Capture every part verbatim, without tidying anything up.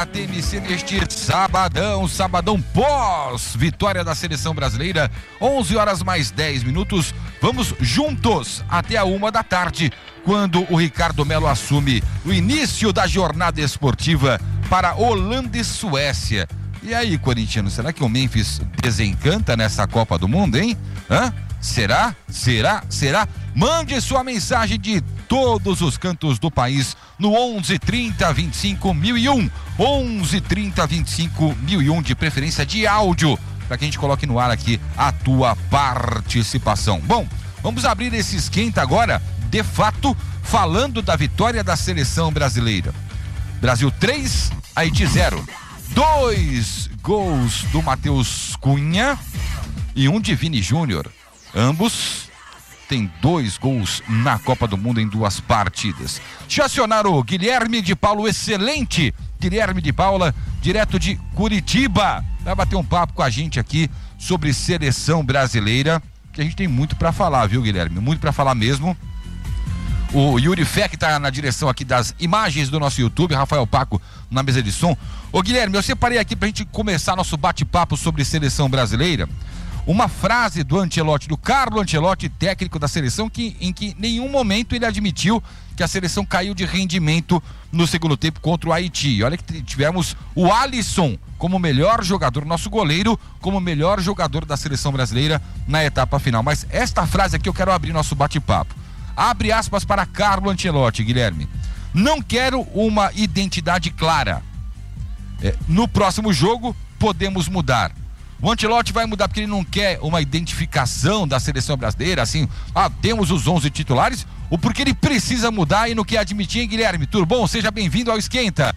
a T M C neste sabadão, sabadão pós vitória da seleção brasileira, onze horas mais dez minutos. Vamos juntos até a uma da tarde, quando o Ricardo Melo assume o início da jornada esportiva para Holanda e Suécia. E aí, corintiano, será que o Memphis desencanta nessa Copa do Mundo, hein? Hã? Será? Será? Será? Mande sua mensagem de todos os cantos do país no onze trinta, vinte e cinco mil e um. onze trinta, vinte e cinco mil e um, de preferência de áudio, para que a gente coloque no ar aqui a tua participação. Bom, vamos abrir esse esquenta agora, de fato, falando da vitória da seleção brasileira. Brasil três, Haiti zero. Dois gols do Matheus Cunha e um de Vini Júnior. Ambos têm dois gols na Copa do Mundo em duas partidas. Deixa eu acionar o Guilherme de Paulo, excelente Guilherme de Paula, direto de Curitiba, vai bater um papo com a gente aqui sobre seleção brasileira, que a gente tem muito para falar, viu, Guilherme? Muito para falar mesmo. O Yuri Fé, que tá na direção aqui das imagens do nosso YouTube, Rafael Paco na mesa de som. Ô, Guilherme, eu separei aqui pra gente começar nosso bate-papo sobre seleção brasileira, uma frase do Ancelotti, do Carlo Ancelotti, técnico da seleção, que, em que em nenhum momento ele admitiu que a seleção caiu de rendimento no segundo tempo contra o Haiti. Olha que tivemos o Alisson como melhor jogador, nosso goleiro como melhor jogador da seleção brasileira na etapa final. Mas esta frase aqui eu quero abrir nosso bate-papo. Abre aspas para Carlo Ancelotti, Guilherme. Não quero uma identidade clara. É, no próximo jogo podemos mudar. O Ancelotti vai mudar porque ele não quer uma identificação da seleção brasileira, assim, ah, temos os onze titulares, ou porque ele precisa mudar e não quer admitir, hein, Guilherme? Tudo bom? Seja bem-vindo ao Esquenta.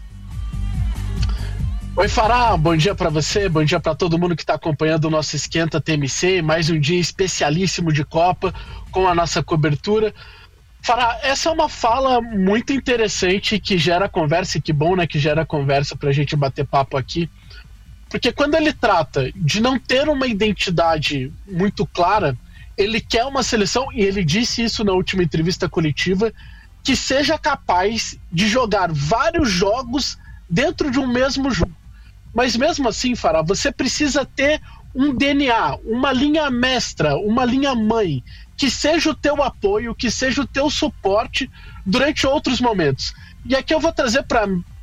Oi, Fará, bom dia pra você, bom dia pra todo mundo que tá acompanhando o nosso Esquenta T M C, mais um dia especialíssimo de Copa, com a nossa cobertura. Fará, essa é uma fala muito interessante que gera conversa, e que bom, né, que gera conversa pra gente bater papo aqui. Porque quando ele trata de não ter uma identidade muito clara, ele quer uma seleção, e ele disse isso na última entrevista coletiva, que seja capaz de jogar vários jogos dentro de um mesmo jogo. Mas mesmo assim, Fará, você precisa ter um D N A, uma linha mestra, uma linha mãe, que seja o teu apoio, que seja o teu suporte durante outros momentos. E aqui eu vou trazer para